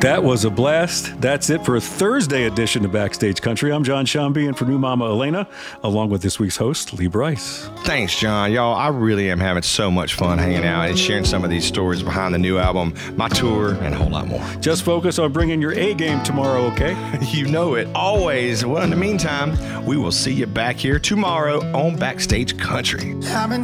That was a blast. That's it for a Thursday edition of Backstage Country. I'm John Shambi, and for new Mama Elena, along with this week's host, Lee Brice. Thanks, John. Y'all, I really am having so much fun hanging out and sharing some of these stories behind the new album, my tour, and a whole lot more. Just focus on bringing your A game tomorrow, okay? You know it, always. Well, in the meantime, we will see you back here tomorrow on Backstage Country. I've been